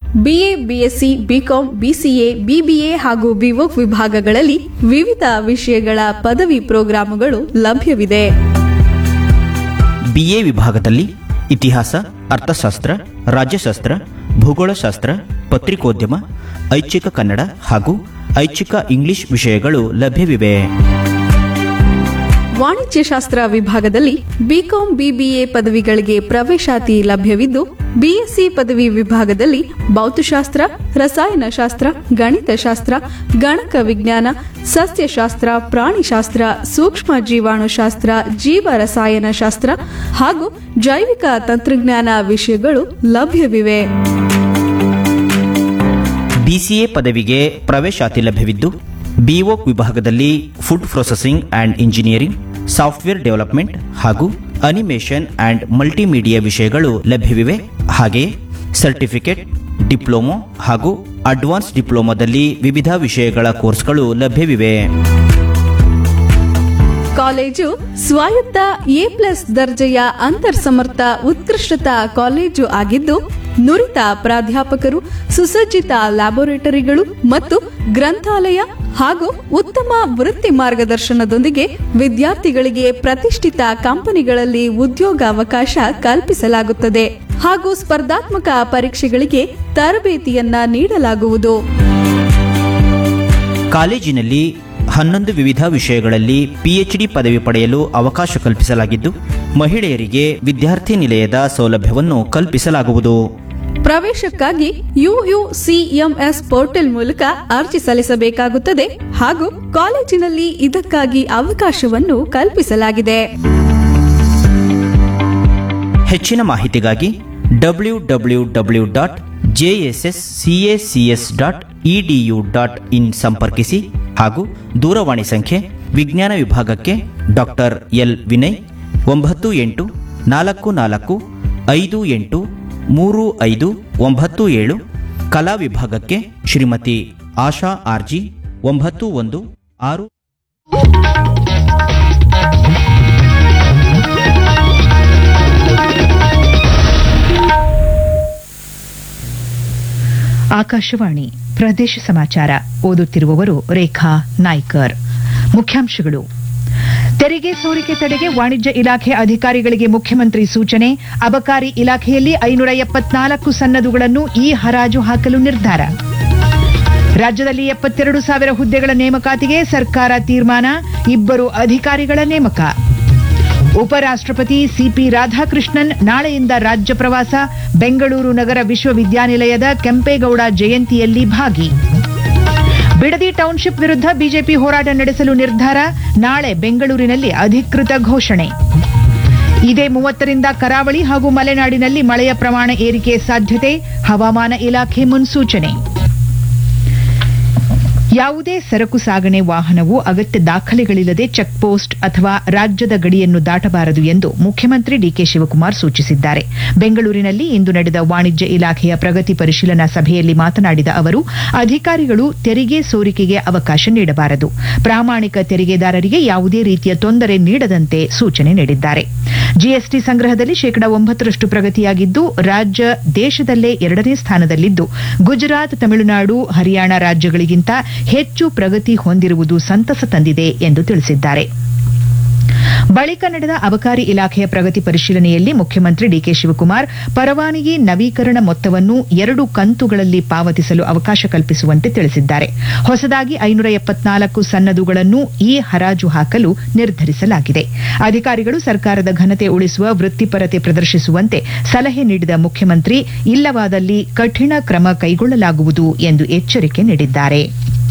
BA, BSc, BCom, BCA, BBA ಹಾಗೂ BVoc ವಿಭಾಗಗಳಲ್ಲಿ ವಿವಿಧ ವಿಷಯಗಳ ಪದವಿ ಪ್ರೋಗ್ರಾಂಗಳು ಲಭ್ಯವಿದೆ. ಬಿಎ ವಿಭಾಗದಲ್ಲಿ ಇತಿಹಾಸ, ಅರ್ಥಶಾಸ್ತ್ರ, ರಾಜ್ಯಶಾಸ್ತ್ರ, ಭೂಗೋಳಶಾಸ್ತ್ರ, ಪತ್ರಿಕೋದ್ಯಮ, ಐಚ್ಛಿಕ ಕನ್ನಡ ಹಾಗೂ ಐಚ್ಛಿಕ ಇಂಗ್ಲಿಷ್ ವಿಷಯಗಳು ಲಭ್ಯವಿವೆ. ವಾಣಿಜ್ಯಶಾಸ್ತ್ರ ವಿಭಾಗದಲ್ಲಿ ಬಿಕಾಂ, ಬಿಬಿಎ ಪದವಿಗಳಿಗೆ ಪ್ರವೇಶಾತಿ ಲಭ್ಯವಿದ್ದು, ಬಿಎಸ್ಸಿ ಪದವಿ ವಿಭಾಗದಲ್ಲಿ ಭೌತಶಾಸ್ತ್ರ, ರಸಾಯನಶಾಸ್ತ್ರ, ಗಣಿತಶಾಸ್ತ್ರ, ಗಣಕ ವಿಜ್ಞಾನ, ಸಸ್ಯಶಾಸ್ತ್ರ, ಪ್ರಾಣಿಶಾಸ್ತ್ರ, ಸೂಕ್ಷ್ಮ ಜೀವಾಣುಶಾಸ್ತ್ರ, ಜೀವ ರಸಾಯನಶಾಸ್ತ್ರ ಹಾಗೂ ಜೈವಿಕ ತಂತ್ರಜ್ಞಾನ ವಿಷಯಗಳು ಲಭ್ಯವಿವೆ. ಬಿಸಿಎ ಪದವಿಗೆ ಪ್ರವೇಶಾತಿ ಲಭ್ಯವಿದ್ದು, ಬಿಒಕ್ ವಿಭಾಗದಲ್ಲಿ food processing and engineering, software development ಹಾಗೂ ಅನಿಮೇಷನ್ ಅಂಡ್ ಮಲ್ಟಿಮೀಡಿಯಾ ವಿಷಯಗಳು ಲಭ್ಯವಿವೆ. ಹಾಗೆಯೇ ಸರ್ಟಿಫಿಕೇಟ್, ಡಿಪ್ಲೊಮೊ ಹಾಗೂ ಅಡ್ವಾನ್ಸ್ ಡಿಪ್ಲೊಮೊದಲ್ಲಿ ವಿವಿಧ ವಿಷಯಗಳ ಕೋರ್ಸ್ಗಳು ಲಭ್ಯವಿವೆ. ಕಾಲೇಜು ಸ್ವಾಯತ್ತ ಎ+ ದರ್ಜೆಯ ಅಂತರ್ಸಮರ್ಥ ಉತ್ಕೃಷ್ಟತಾ ಕಾಲೇಜು ಆಗಿದ್ದು, ನುರಿತ ಪ್ರಾಧ್ಯಾಪಕರು, ಸುಸಜ್ಜಿತ ಲ್ಯಾಬೊರೇಟರಿಗಳು ಮತ್ತು ಗ್ರಂಥಾಲಯ ಹಾಗೂ ಉತ್ತಮ ವೃತ್ತಿ ಮಾರ್ಗದರ್ಶನದೊಂದಿಗೆ ವಿದ್ಯಾರ್ಥಿಗಳಿಗೆ ಪ್ರತಿಷ್ಠಿತ ಕಂಪನಿಗಳಲ್ಲಿ ಉದ್ಯೋಗಾವಕಾಶ ಕಲ್ಪಿಸಲಾಗುತ್ತದೆ ಹಾಗೂ ಸ್ಪರ್ಧಾತ್ಮಕ ಪರೀಕ್ಷೆಗಳಿಗೆ ತರಬೇತಿಯನ್ನ ನೀಡಲಾಗುವುದು. ಕಾಲೇಜಿನಲ್ಲಿ 11 ವಿವಿಧ ವಿಷಯಗಳಲ್ಲಿ ಪಿಎಚ್ಡಿ ಪದವಿ ಪಡೆಯಲು ಅವಕಾಶ ಕಲ್ಪಿಸಲಾಗಿದ್ದು, ಮಹಿಳೆಯರಿಗೆ ವಿದ್ಯಾರ್ಥಿ ನಿಲಯದ ಸೌಲಭ್ಯವನ್ನು ಕಲ್ಪಿಸಲಾಗುವುದು. ಪ್ರವೇಶಕ್ಕಾಗಿ ಯುಯುಸಿಎಂಎಸ್ ಪೋರ್ಟಲ್ ಮೂಲಕ ಅರ್ಜಿ ಸಲ್ಲಿಸಬೇಕಾಗುತ್ತದೆ ಹಾಗೂ ಕಾಲೇಜಿನಲ್ಲಿ ಇದಕ್ಕಾಗಿ ಅವಕಾಶವನ್ನು ಕಲ್ಪಿಸಲಾಗಿದೆ. ಹೆಚ್ಚಿನ ಮಾಹಿತಿಗಾಗಿ www.jsscacs.edu.in ಸಂಪರ್ಕಿಸಿ ಹಾಗೂ ದೂರವಾಣಿ ಸಂಖ್ಯೆ ವಿಜ್ಞಾನ ವಿಭಾಗಕ್ಕೆ ಡಾಕ್ಟರ್ ಎಲ್ ವಿನಯ್ 9844583597, ಕಲಾ ವಿಭಾಗಕ್ಕೆ ಶ್ರೀಮತಿ ಆಶಾ ಆರ್ಜಿ 916. ಆಕಾಶವಾಣಿ ಪ್ರದೇಶ ಸಮಾಚಾರ ಓದುತ್ತಿರುವವರು ರೇಖಾ ನಾಯ್ಕರ್. ಮುಖ್ಯಾಂಶಗಳು: ತೆರಿಗೆ ಸೋರಿಕೆ ತಡೆಗೆ ವಾಣಿಜ್ಯ ಇಲಾಖೆ ಅಧಿಕಾರಿಗಳಿಗೆ ಮುಖ್ಯಮಂತ್ರಿ ಸೂಚನೆ. ಅಬಕಾರಿ ಇಲಾಖೆಯಲ್ಲಿ 574 ಸನ್ನದುಗಳನ್ನು ಹರಾಜು ಹಾಕಲು ನಿರ್ಧಾರ. ರಾಜ್ಯದಲ್ಲಿ 72,000 ಹುದ್ದೆಗಳ ನೇಮಕಾತಿಗೆ ಸರ್ಕಾರ ತೀರ್ಮಾನ. 2 ಅಧಿಕಾರಿಗಳ ನೇಮಕ. ಉಪರಾಷ್ಟ್ರಪತಿ ಸಿಪಿ ರಾಧಾಕೃಷ್ಣನ್ ನಾಳೆಯಿಂದ ರಾಜ್ಯ ಪ್ರವಾಸ. ಬೆಂಗಳೂರು ನಗರ ವಿಶ್ವವಿದ್ಯಾನಿಲಯದ ಕೆಂಪೇಗೌಡ ಜಯಂತಿಯಲ್ಲಿ ಭಾಗಿ. ಬಿಡದಿ ಟೌನ್ಶಿಪ್ ವಿರುದ್ಧ ಬಿಜೆಪಿ ಹೋರಾಟ ನಡೆಸಲು ನಿರ್ಧಾರ. ನಾಳೆ ಬೆಂಗಳೂರಿನಲ್ಲಿ ಅಧಿಕೃತ ಘೋಷಣೆ. ಇದೇ 30ರಿಂದ ಕರಾವಳಿ ಹಾಗೂ ಮಲೆನಾಡಿನಲ್ಲಿ ಮಳೆಯ ಪ್ರಮಾಣ ಏರಿಕೆ ಸಾಧ್ಯತೆ. ಹವಾಮಾನ ಇಲಾಖೆ ಮುನ್ಸೂಚನೆ. ಯಾವುದೇ ಸರಕು ಸಾಗಣೆ ವಾಹನವು ಅಗತ್ಯ ದಾಖಲೆಗಳಿಲ್ಲದೆ ಚೆಕ್ಪೋಸ್ಟ್ ಅಥವಾ ರಾಜ್ಯದ ಗಡಿಯನ್ನು ದಾಟಬಾರದು ಎಂದು ಮುಖ್ಯಮಂತ್ರಿ ಡಿಕೆ ಶಿವಕುಮಾರ್ ಸೂಚಿಸಿದ್ದಾರೆ. ಬೆಂಗಳೂರಿನಲ್ಲಿ ಇಂದು ನಡೆದ ವಾಣಿಜ್ಯ ಇಲಾಖೆಯ ಪ್ರಗತಿ ಪರಿಶೀಲನಾ ಸಭೆಯಲ್ಲಿ ಮಾತನಾಡಿದ ಅವರು, ಅಧಿಕಾರಿಗಳು ತೆರಿಗೆ ಸೋರಿಕೆಗೆ ಅವಕಾಶ ನೀಡಬಾರದು. ಪ್ರಾಮಾಣಿಕ ತೆರಿಗೆದಾರರಿಗೆ ಯಾವುದೇ ರೀತಿಯ ತೊಂದರೆ ನೀಡದಂತೆ ಸೂಚನೆ ನೀಡಿದ್ದಾರೆ. ಜಿಎಸ್ಟಿ ಸಂಗ್ರಹದಲ್ಲಿ 9% ಪ್ರಗತಿಯಾಗಿದ್ದು, ರಾಜ್ಯ ದೇಶದಲ್ಲೇ 2ನೇ ಸ್ಥಾನದಲ್ಲಿದ್ದು, ಗುಜರಾತ್, ತಮಿಳುನಾಡು, ಹರಿಯಾಣ ರಾಜ್ಯಗಳಿಗಿಂತ ಹೆಚ್ಚು ಪ್ರಗತಿ ಹೊಂದಿರುವುದು ಸಂತಸ ತಂದಿದೆ ಎಂದು ತಿಳಿಸಿದ್ದಾರೆ. ಬಳಿಕ ನಡೆದ ಅಬಕಾರಿ ಇಲಾಖೆಯ ಪ್ರಗತಿ ಪರಿಶೀಲನೆಯಲ್ಲಿ ಮುಖ್ಯಮಂತ್ರಿ ಡಿಕೆ ಶಿವಕುಮಾರ್ ಪರವಾನಗಿ ನವೀಕರಣ ಮೊತ್ತವನ್ನು 2 ಕಂತುಗಳಲ್ಲಿ ಪಾವತಿಸಲು ಅವಕಾಶ ಕಲ್ಪಿಸುವಂತೆ ತಿಳಿಸಿದ್ದಾರೆ. ಹೊಸದಾಗಿ 574 ಸನ್ನದುಗಳನ್ನು ಹರಾಜು ಹಾಕಲು ನಿರ್ಧರಿಸಲಾಗಿದೆ. ಅಧಿಕಾರಿಗಳು ಸರ್ಕಾರದ ಘನತೆ ಉಳಿಸುವ ವೃತ್ತಿಪರತೆ ಪ್ರದರ್ಶಿಸುವಂತೆ ಸಲಹೆ ನೀಡಿದ ಮುಖ್ಯಮಂತ್ರಿ, ಇಲ್ಲವಾದಲ್ಲಿ ಕಠಿಣ ಕ್ರಮ ಕೈಗೊಳ್ಳಲಾಗುವುದು ಎಂದು ಎಚ್ಚರಿಕೆ ನೀಡಿದ್ದಾರೆ.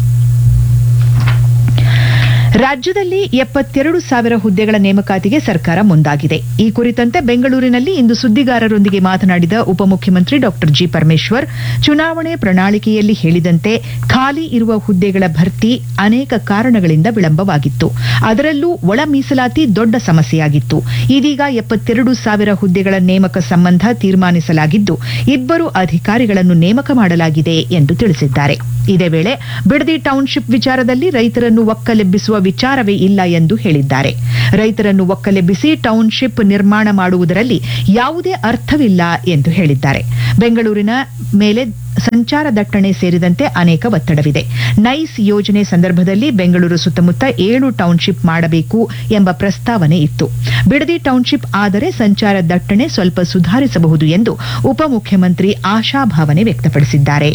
ರಾಜ್ಯದಲ್ಲಿ 72,000 ಹುದ್ದೆಗಳ ನೇಮಕಾತಿಗೆ ಸರ್ಕಾರ ಮುಂದಾಗಿದೆ. ಈ ಕುರಿತಂತೆ ಬೆಂಗಳೂರಿನಲ್ಲಿ ಇಂದು ಸುದ್ದಿಗಾರರೊಂದಿಗೆ ಮಾತನಾಡಿದ ಉಪಮುಖ್ಯಮಂತ್ರಿ ಡಾ ಜಿ ಪರಮೇಶ್ವರ್, ಚುನಾವಣೆ ಪ್ರಣಾಳಿಕೆಯಲ್ಲಿ ಹೇಳಿದಂತೆ ಖಾಲಿ ಇರುವ ಹುದ್ದೆಗಳ ಭರ್ತಿ ಅನೇಕ ಕಾರಣಗಳಿಂದ ವಿಳಂಬವಾಗಿತ್ತು. ಅದರಲ್ಲೂ ಒಳ ಮೀಸಲಾತಿ ದೊಡ್ಡ ಸಮಸ್ಯೆಯಾಗಿತ್ತು. ಇದೀಗ 72,000 ಹುದ್ದೆಗಳ ನೇಮಕ ಸಂಬಂಧ ತೀರ್ಮಾನಿಸಲಾಗಿದ್ದು, 2 ಅಧಿಕಾರಿಗಳನ್ನು ನೇಮಕ ಮಾಡಲಾಗಿದೆ ಎಂದು ತಿಳಿಸಿದ್ದಾರೆ. ಇದೇ ವೇಳೆ ಬಿಡದಿ ಟೌನ್ಶಿಪ್ ವಿಚಾರದಲ್ಲಿ ರೈತರನ್ನು ಒಕ್ಕಲೆಬ್ಬಿಸುವ ವಿಚಾರವೇ ಇಲ್ಲ ಎಂದು ಹೇಳಿದ್ದಾರೆ. ರೈತರನ್ನು ಒಕ್ಕಲೆಬ್ಬಿಸಿ ಟೌನ್ಶಿಪ್ ನಿರ್ಮಾಣ ಮಾಡುವುದರಲ್ಲಿ ಯಾವುದೇ ಅರ್ಥವಿಲ್ಲ ಎಂದು ಹೇಳಿದ್ದಾರೆ. ಬೆಂಗಳೂರಿನ ಮೇಲೆ ಸಂಚಾರ ದಟ್ಟಣೆ ಸೇರಿದಂತೆ ಅನೇಕ ಒತ್ತಡವಿದೆ. ನೈಸ್ ಯೋಜನೆ ಸಂದರ್ಭದಲ್ಲಿ ಬೆಂಗಳೂರು ಸುತ್ತಮುತ್ತ 7 ಟೌನ್ಶಿಪ್ ಮಾಡಬೇಕು ಎಂಬ ಪ್ರಸ್ತಾವನೆ ಇತ್ತು. ಬಿಡದಿ ಟೌನ್ಶಿಪ್ ಆದರೆ ಸಂಚಾರ ದಟ್ಟಣೆ ಸ್ವಲ್ಪ ಸುಧಾರಿಸಬಹುದು ಎಂದು ಉಪಮುಖ್ಯಮಂತ್ರಿ ಆಶಾಭಾವನೆ ವ್ಯಕ್ತಪಡಿಸಿದ್ದಾರೆ.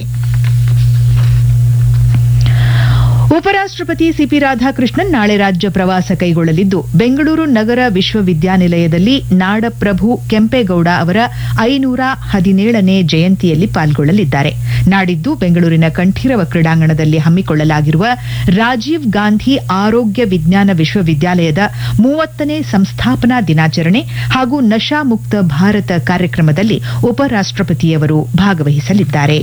ಉಪರಾಷ್ಟಪತಿ ಸಿಪಿ ರಾಧಾಕೃಷ್ಣನ್ ನಾಳೆ ರಾಜ್ಯ ಪ್ರವಾಸ ಕೈಗೊಳ್ಳಲಿದ್ದು ಬೆಂಗಳೂರು ನಗರ ವಿಶ್ವವಿದ್ಯಾನಿಲಯದಲ್ಲಿ ನಾಡಪ್ರಭು ಕೆಂಪೇಗೌಡ ಅವರ 517ನೇ ಜಯಂತಿಯಲ್ಲಿ ಪಾಲ್ಗೊಳ್ಳಲಿದ್ದಾರೆ. ನಾಡಿದ್ದು ಬೆಂಗಳೂರಿನ ಕಂಠೀರವ ಕ್ರೀಡಾಂಗಣದಲ್ಲಿ ಹಮ್ಮಿಕೊಳ್ಳಲಾಗಿರುವ ರಾಜೀವ್ ಗಾಂಧಿ ಆರೋಗ್ಯ ವಿಜ್ಞಾನ ವಿಶ್ವವಿದ್ಯಾಲಯದ 30ನೇ ಸಂಸ್ಥಾಪನಾ ದಿನಾಚರಣೆ ಹಾಗೂ ನಶಾ ಮುಕ್ತ ಭಾರತ ಕಾರ್ಯಕ್ರಮದಲ್ಲಿ ಉಪರಾಷ್ಟಪತಿಯವರು ಭಾಗವಹಿಸಲಿದ್ದಾರೆ.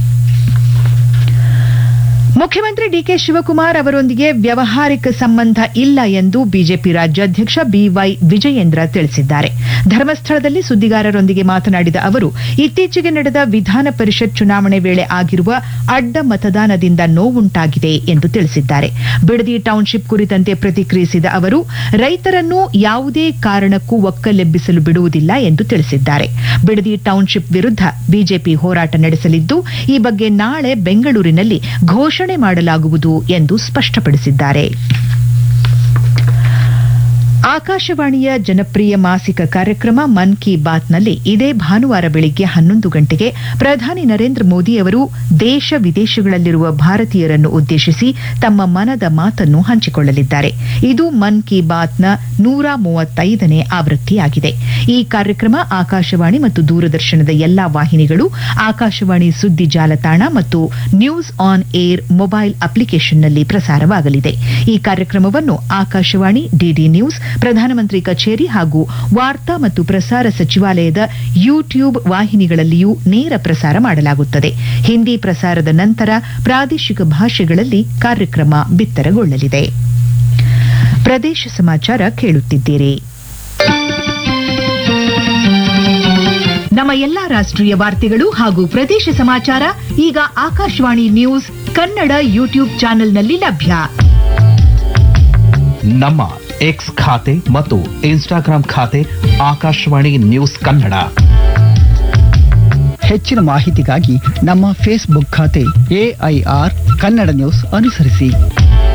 ಮುಖ್ಯಮಂತ್ರಿ ಡಿಕೆ ಶಿವಕುಮಾರ್ ಅವರೊಂದಿಗೆ ವ್ಯವಹಾರಿಕ ಸಂಬಂಧ ಇಲ್ಲ ಎಂದು ಬಿಜೆಪಿ ರಾಜ್ಯಾಧ್ಯಕ್ಷ ಬಿವೈ ವಿಜಯೇಂದ್ರ ತಿಳಿಸಿದ್ದಾರೆ. ಧರ್ಮಸ್ಥಳದಲ್ಲಿ ಸುದ್ದಿಗಾರರೊಂದಿಗೆ ಮಾತನಾಡಿದ ಅವರು, ಇತ್ತೀಚೆಗೆ ನಡೆದ ವಿಧಾನ ಪರಿಷತ್ ಚುನಾವಣೆ ವೇಳೆ ಆಗಿರುವ ಅಡ್ಡ ಮತದಾನದಿಂದ ನೋವುಂಟಾಗಿದೆ ಎಂದು ತಿಳಿಸಿದ್ದಾರೆ. ಬಿಡದಿ ಟೌನ್ಶಿಪ್ ಕುರಿತಂತೆ ಪ್ರತಿಕ್ರಿಯಿಸಿದ ಅವರು, ರೈತರನ್ನು ಯಾವುದೇ ಕಾರಣಕ್ಕೂ ಒಕ್ಕಲೆಬ್ಬಿಸಲು ಬಿಡುವುದಿಲ್ಲ ಎಂದು ತಿಳಿಸಿದ್ದಾರೆ. ಬಿಡದಿ ಟೌನ್ಶಿಪ್ ವಿರುದ್ಧ ಬಿಜೆಪಿ ಹೋರಾಟ ನಡೆಸಲಿದ್ದು, ಈ ಬಗ್ಗೆ ನಾಳೆ ಬೆಂಗಳೂರಿನಲ್ಲಿ ಘೋಷಣೆ ಮಾಡಲಾಗುವುದು ಎಂದು ಸ್ಪಷ್ಟಪಡಿಸಿದ್ದಾರೆ. ಆಕಾಶವಾಣಿಯ ಜನಪ್ರಿಯ ಮಾಸಿಕ ಕಾರ್ಯಕ್ರಮ ಮನ್ ಕಿ ಬಾತ್ನಲ್ಲಿ ಇದೇ ಭಾನುವಾರ ಬೆಳಿಗ್ಗೆ 11 ಗಂಟೆಗೆ ಪ್ರಧಾನಿ ನರೇಂದ್ರ ಮೋದಿ ಅವರು ದೇಶ ವಿದೇಶಗಳಲ್ಲಿರುವ ಭಾರತೀಯರನ್ನು ಉದ್ದೇಶಿಸಿ ತಮ್ಮ ಮನದ ಮಾತನ್ನು ಹಂಚಿಕೊಳ್ಳಲಿದ್ದಾರೆ. ಇದು ಮನ್ ಕಿ ಬಾತ್ನ 135ನೇ ಆವೃತ್ತಿಯಾಗಿದೆ. ಈ ಕಾರ್ಯಕ್ರಮ ಆಕಾಶವಾಣಿ ಮತ್ತು ದೂರದರ್ಶನದ ಎಲ್ಲಾ ವಾಹಿನಿಗಳು, ಆಕಾಶವಾಣಿ ಸುದ್ದಿ ಜಾಲತಾಣ ಮತ್ತು ನ್ಯೂಸ್ ಆನ್ ಏರ್ ಮೊಬೈಲ್ ಅಪ್ಲಿಕೇಶನ್ನಲ್ಲಿ ಪ್ರಸಾರವಾಗಲಿದೆ. ಈ ಕಾರ್ಯಕ್ರಮವನ್ನು ಆಕಾಶವಾಣಿ, ಡಿಡಿ ನ್ಯೂಸ್, ಪ್ರಧಾನಮಂತ್ರಿ ಕಚೇರಿ ಹಾಗೂ ವಾರ್ತಾ ಮತ್ತು ಪ್ರಸಾರ ಸಚಿವಾಲಯದ ಯೂಟ್ಯೂಬ್ ವಾಹಿನಿಗಳಲ್ಲಿಯೂ ನೇರ ಪ್ರಸಾರ ಮಾಡಲಾಗುತ್ತದೆ. ಹಿಂದಿ ಪ್ರಸಾರದ ನಂತರ ಪ್ರಾದೇಶಿಕ ಭಾಷೆಗಳಲ್ಲಿ ಕಾರ್ಯಕ್ರಮ ಬಿತ್ತರಗೊಳ್ಳಲಿದೆ. ಪ್ರದೇಶ ಸಮಾಚಾರ ಕೇಳುತ್ತಿದ್ದೀರಿ. ನಮ್ಮ ಎಲ್ಲಾ ರಾಷ್ಟ್ರೀಯ ವಾರ್ತೆಗಳು ಹಾಗೂ ಪ್ರದೇಶ ಸಮಾಚಾರ ಈಗ ಆಕಾಶವಾಣಿ ನ್ಯೂಸ್ ಕನ್ನಡ ಯೂಟ್ಯೂಬ್ ಚಾನೆಲ್ನಲ್ಲಿ ಲಭ್ಯ. ನಮ್ಮ ಎಕ್ಸ್ ಖಾತೆ ಮತ್ತು ಇನ್ಸ್ಟಾಗ್ರಾಂ ಖಾತೆ ಆಕಾಶವಾಣಿ ನ್ಯೂಸ್ ಕನ್ನಡ. ಹೆಚ್ಚಿನ ಮಾಹಿತಿಗಾಗಿ ನಮ್ಮ ಫೇಸ್ಬುಕ್ ಖಾತೆ AIR ಕನ್ನಡ ನ್ಯೂಸ್ ಅನುಸರಿಸಿ.